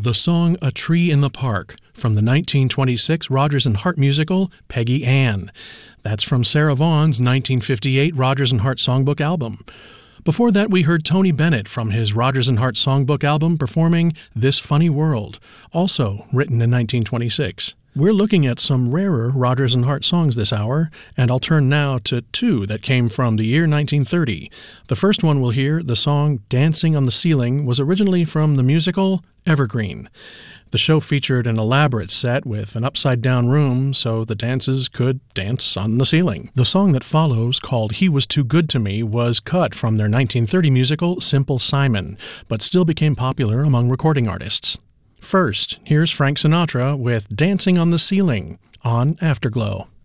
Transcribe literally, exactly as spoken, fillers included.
the song A Tree in the Park from the nineteen twenty-six Rodgers and Hart musical Peggy Ann. That's from Sarah Vaughan's nineteen fifty-eight Rodgers and Hart Songbook album. Before that, we heard Tony Bennett from his Rodgers and Hart Songbook album performing This Funny World, also written in nineteen twenty-six. We're looking at some rarer Rodgers and Hart songs this hour, and I'll turn now to two that came from the year nineteen thirty. The first one we'll hear, the song Dancing on the Ceiling, was originally from the musical Evergreen. The show featured an elaborate set with an upside-down room so the dances could dance on the ceiling. The song that follows, called He Was Too Good to Me, was cut from their nineteen thirty musical Simple Simon, but still became popular among recording artists. First, here's Frank Sinatra with Dancing on the Ceiling on Afterglow.